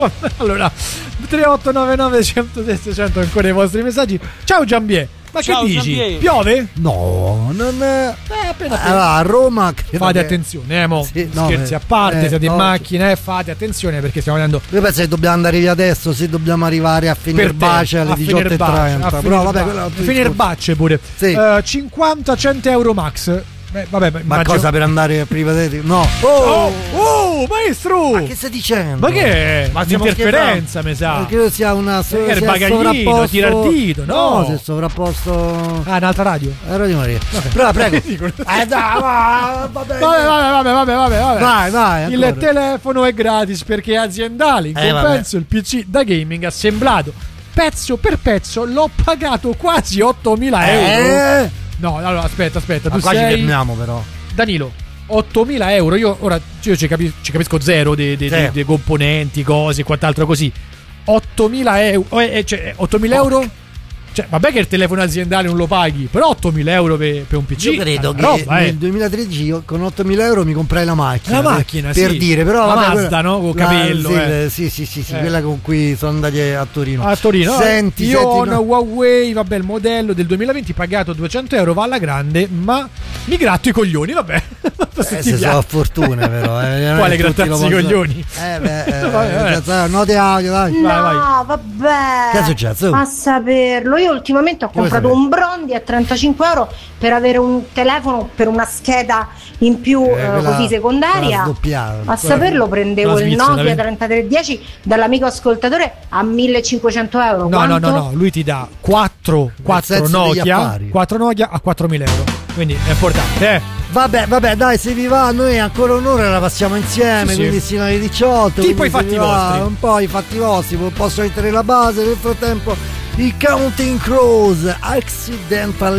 Allora 3899 106 600 ancora i vostri messaggi. Ciao Giambie. Ma ciao, che dici? Giambie. Piove? No, non è. Appena. Allora, a Roma fate attenzione, mo. Sì, no, scherzi a parte, siete in no, macchina, fate attenzione perché stiamo andando. Io penso che dobbiamo andare via adesso, se dobbiamo arrivare a Fenerbahce alle 18:30. Però vabbè, Fenerbahce pure. Sì. 50-100 euro max. Vabbè, ma cosa, per andare prima di... No. Oh, maestro! Ma che stai dicendo? Ma che è? Ma un'interferenza, mi sa. Credo sia una che il bagaglino, tira il dito, no? Si è sovrapposto. Ah, un'altra radio. Radio Maria. Però prego. Vabbè. Vai. Il telefono è gratis perché è aziendale. In compenso il PC da gaming assemblato pezzo per pezzo l'ho pagato quasi 8.000 euro. No, allora aspetta, tu qua sei... ci fermiamo però. Danilo, 8.000 euro, io ci capisco zero dei componenti, cose e quant'altro così. 8.000 euro, cioè 8.000 euro? Cioè, vabbè che il telefono aziendale non lo paghi, però 8.000 euro per un PC. Io credo che nel 2013 io con 8.000 euro mi comprai la macchina. La macchina, per dire, però la vabbè, Mazda, no? Con capello. Sì, quella con cui sono andati a Torino. A Torino. Senti, io ho una Huawei, vabbè, il modello del 2020 pagato 200 euro, va alla grande, ma mi gratto i coglioni, vabbè. Se so fortune però. Quale grattarsi i coglioni? Note audio, dai. No, vai. vabbè. Che è successo? A saperlo. Io ultimamente ho comprato un Brondi a 35 euro per avere un telefono per una scheda in più così secondaria. A saperlo prendevo il Nokia 3310 dall'amico ascoltatore a 1.500 euro. No, lui ti dà 4 Nokia a 4.000 euro. Quindi è importante, Vabbè, dai, se vi va, noi ancora un'ora la passiamo insieme, quindi sino alle 18. Tipo i fatti vostri. Un po' i fatti vostri, posso mettere la base, nel frattempo i Counting Crows, Accidentally.